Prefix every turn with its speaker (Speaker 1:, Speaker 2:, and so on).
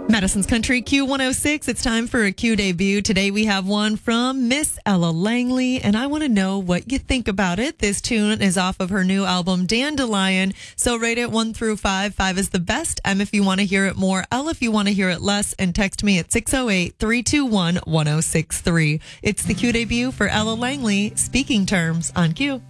Speaker 1: Madison's Country Q106. It's time for a Q debut. Today we have one from Miss Ella Langley, and I want to know what you think about it. This tune is off of her new album, Dandelion. So rate it 1 through 5. 5 is the best. M if you want to hear it more, L if you want to hear it less, and text me at 608-321-1063. It's the Q debut for Ella Langley, Speaking Terms on Q.